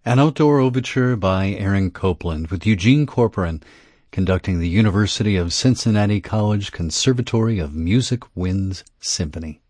An outdoor overture by Aaron Copland with Eugene Corporan conducting the University of Cincinnati College Conservatory of Music Winds Symphony.